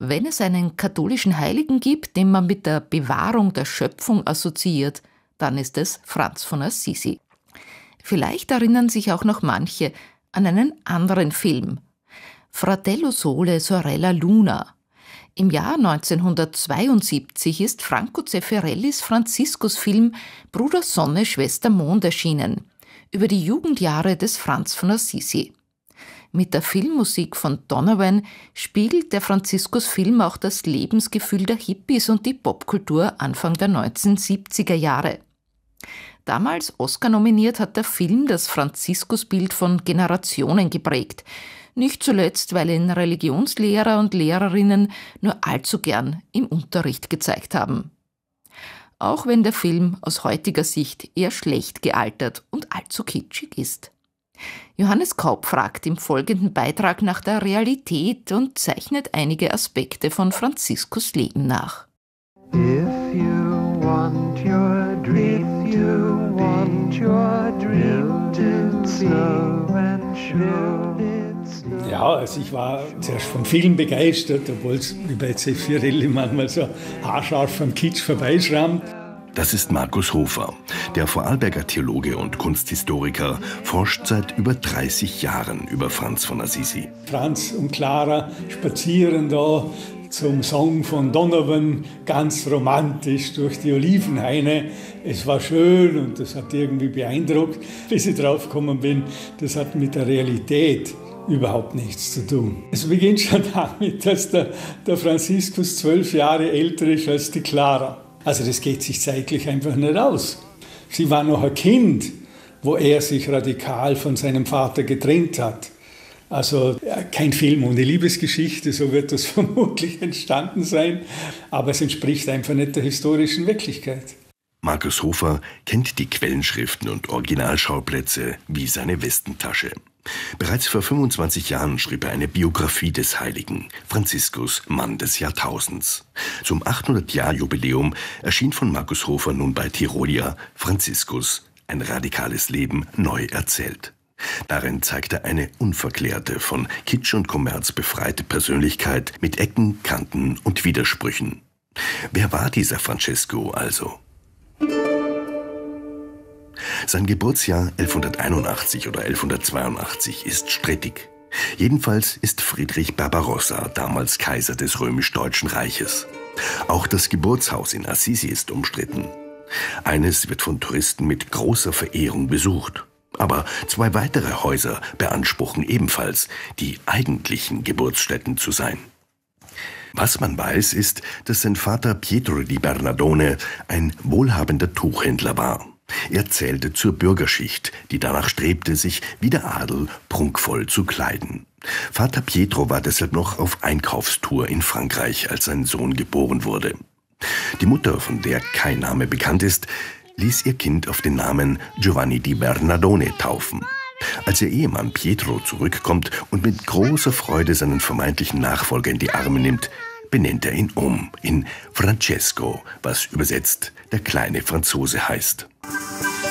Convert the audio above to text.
Wenn es einen katholischen Heiligen gibt, den man mit der Bewahrung der Schöpfung assoziiert, dann ist es Franz von Assisi. Vielleicht erinnern sich auch noch manche an einen anderen Film. Fratello Sole, Sorella Luna. Im Jahr 1972 ist Franco Zeffirellis Franziskusfilm Bruder Sonne, Schwester Mond erschienen, über die Jugendjahre des Franz von Assisi. Mit der Filmmusik von Donovan spiegelt der Franziskusfilm auch das Lebensgefühl der Hippies und die Popkultur Anfang der 1970er Jahre. Damals Oscar nominiert hat der Film das Franziskusbild von Generationen geprägt. Nicht zuletzt, weil ihn Religionslehrer und Lehrerinnen nur allzu gern im Unterricht gezeigt haben. Auch wenn der Film aus heutiger Sicht eher schlecht gealtert und allzu kitschig ist. Johannes Kaup fragt im folgenden Beitrag nach der Realität und zeichnet einige Aspekte von Franziskus Leben nach. If you want your dream to build it slow and sure. Ja, also ich war zuerst vom Film begeistert, obwohl es wie bei Zeffirelli manchmal so haarscharf am Kitsch vorbeischrammt. Das ist Markus Hofer. Der Vorarlberger Theologe und Kunsthistoriker forscht seit über 30 Jahren über Franz von Assisi. Franz und Clara spazieren da zum Song von Donovan, ganz romantisch durch die Olivenhaine. Es war schön und das hat irgendwie beeindruckt, bis ich drauf gekommen bin, das hat mit der Realität überhaupt nichts zu tun. Es beginnt schon damit, dass der Franziskus 12 Jahre älter ist als die Clara. Also das geht sich zeitlich einfach nicht aus. Sie war noch ein Kind, wo er sich radikal von seinem Vater getrennt hat. Also kein Film ohne Liebesgeschichte, so wird das vermutlich entstanden sein. Aber es entspricht einfach nicht der historischen Wirklichkeit. Markus Hofer kennt die Quellenschriften und Originalschauplätze wie seine Westentasche. Bereits vor 25 Jahren schrieb er eine Biografie des Heiligen, Franziskus, Mann des Jahrtausends. Zum 800-Jahr-Jubiläum erschien von Markus Hofer nun bei Tirolia Franziskus, ein radikales Leben neu erzählt. Darin zeigt er eine unverklärte, von Kitsch und Kommerz befreite Persönlichkeit mit Ecken, Kanten und Widersprüchen. Wer war dieser Francesco also? Sein Geburtsjahr 1181 oder 1182 ist strittig. Jedenfalls ist Friedrich Barbarossa damals Kaiser des römisch-deutschen Reiches. Auch das Geburtshaus in Assisi ist umstritten. Eines wird von Touristen mit großer Verehrung besucht. Aber 2 weitere Häuser beanspruchen ebenfalls, die eigentlichen Geburtsstätten zu sein. Was man weiß, ist, dass sein Vater Pietro di Bernardone ein wohlhabender Tuchhändler war. Er zählte zur Bürgerschicht, die danach strebte, sich wie der Adel prunkvoll zu kleiden. Vater Pietro war deshalb noch auf Einkaufstour in Frankreich, als sein Sohn geboren wurde. Die Mutter, von der kein Name bekannt ist, ließ ihr Kind auf den Namen Giovanni di Bernardone taufen. Als ihr Ehemann Pietro zurückkommt und mit großer Freude seinen vermeintlichen Nachfolger in die Arme nimmt, benennt er ihn um in Francesco, was übersetzt der kleine Franzose heißt.